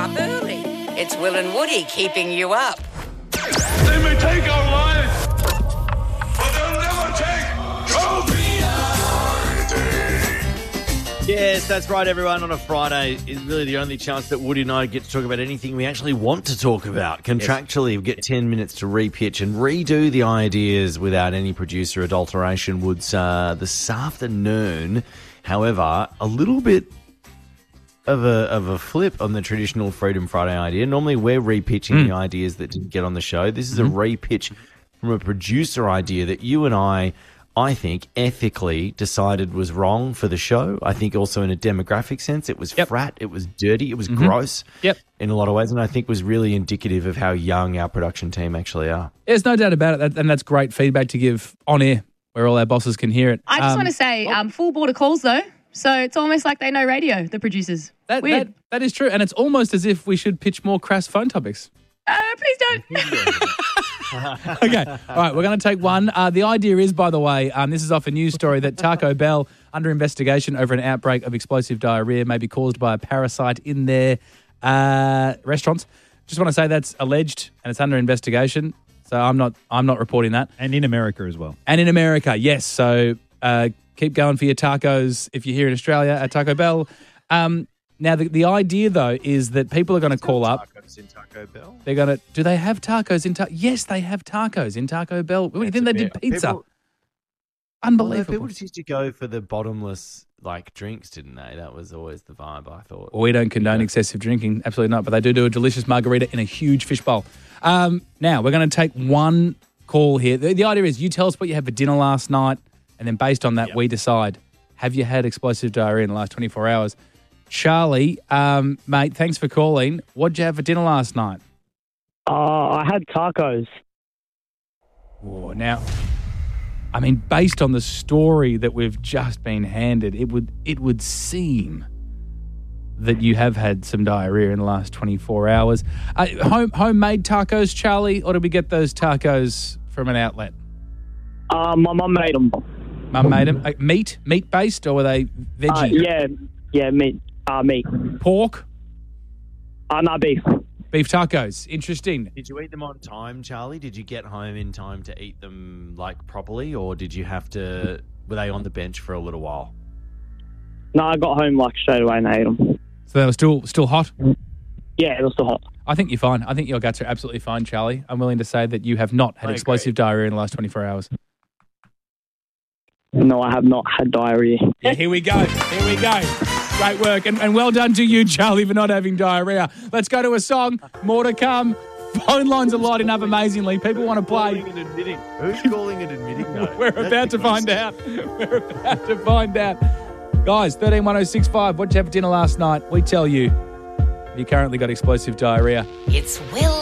up early. It's Will and Woody keeping you up. They may take our lives, but they'll never take your Yes, that's right, everyone. On a Friday is really the only chance that Woody and I get to talk about anything we actually want to talk about. Contractually, we get 10 minutes to repitch and redo the ideas without any producer adulteration, Woods, this afternoon. However, a little bit of a flip on the traditional Freedom Friday idea. Normally, we're repitching the ideas that didn't get on the show. This is a repitch from a producer idea that you and I think, ethically decided was wrong for the show. I think also in a demographic sense, it was frat, it was dirty, it was gross in a lot of ways, and I think was really indicative of how young our production team actually are. There's no doubt about it, and that's great feedback to give on air where all our bosses can hear it. I just want to say, full border calls though, so it's almost like they know radio, the producers. Weird. That is true, and it's almost as if we should pitch more crass phone topics. Please don't. Okay. All right, we're going to take one. The idea is, by the way, this is off a news story that Taco Bell, under investigation over an outbreak of explosive diarrhea may be caused by a parasite in their restaurants. Just want to say that's alleged and it's under investigation. So I'm not reporting that. And in America as well. And in America, yes. So keep going for your tacos if you're here in Australia at Taco Bell. Now, the idea, though, is that people are going to call up. Tacos in Taco Bell? They're going to, do they have tacos in Taco? Yes, they have tacos in Taco Bell. What do you think they did pizza? Unbelievable. People just used to go for the bottomless, drinks, didn't they? That was always the vibe, I thought. We don't condone excessive drinking. Absolutely not. But they do a delicious margarita in a huge fish bowl. Now, we're going to take one call here. The idea is you tell us what you had for dinner last night, and then based on that, we decide, have you had explosive diarrhea in the last 24 hours? Charlie, mate, thanks for calling. What did you have for dinner last night? I had tacos. Oh, now, I mean, based on the story that we've just been handed, it would seem that you have had some diarrhea in the last 24 hours. Homemade tacos, Charlie, or did we get those tacos from an outlet? My mum made them. Mum made them? Meat-based, or were they veggie? Yeah, meat. Meat. Pork? No, beef. Beef tacos. Interesting. Did you eat them on time, Charlie? Did you get home in time to eat them properly, or did you have to? Were they on the bench for a little while? No, I got home straight away and ate them. So they were still hot? Yeah, it was still hot. I think you're fine. I think your guts are absolutely fine, Charlie. I'm willing to say that you have not had explosive diarrhea in the last 24 hours. No, I have not had diarrhea. Yeah, here we go. Great work. And well done to you, Charlie, for not having diarrhea. Let's go to a song. More to come. Phone lines are lighting up amazingly. People want to play. Who's calling and admitting that? We're about to find out. Guys, 131065, what'd you have for dinner last night? We tell you. You currently got explosive diarrhea. It's Will